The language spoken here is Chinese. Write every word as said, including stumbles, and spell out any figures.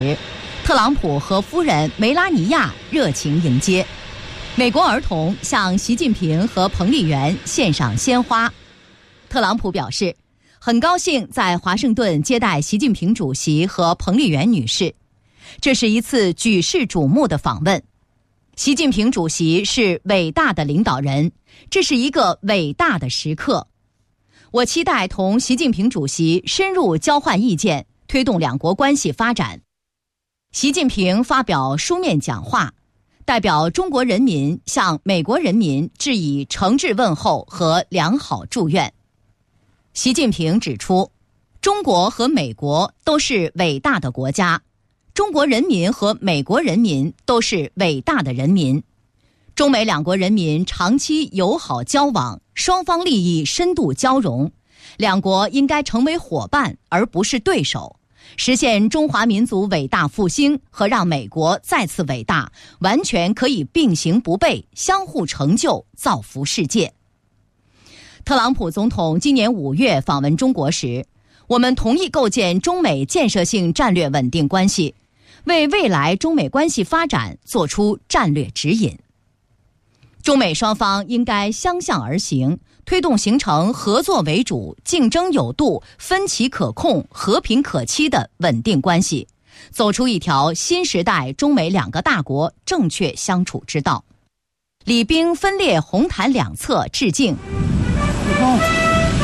特朗普和夫人梅拉尼亚热情迎接，美国儿童向习近平和彭丽媛献上鲜花。特朗普表示，很高兴在华盛顿接待习近平主席和彭丽媛女士，这是一次举世瞩目的访问。习近平主席是伟大的领导人，这是一个伟大的时刻。我期待同习近平主席深入交换意见，推动两国关系发展。习近平发表书面讲话，代表中国人民向美国人民致以诚挚问候和良好祝愿。习近平指出，中国和美国都是伟大的国家，中国人民和美国人民都是伟大的人民。中美两国人民长期友好交往，双方利益深度交融，两国应该成为伙伴而不是对手，实现中华民族伟大复兴和让美国再次伟大，完全可以并行不悖，相互成就，造福世界。特朗普总统今年五月访问中国时，我们同意构建中美建设性战略稳定关系，为未来中美关系发展做出战略指引。中美双方应该相向而行，推动形成合作为主、竞争有度、分歧可控、和平可期的稳定关系，走出一条新时代中美两个大国正确相处之道。礼兵分列红毯两侧致敬。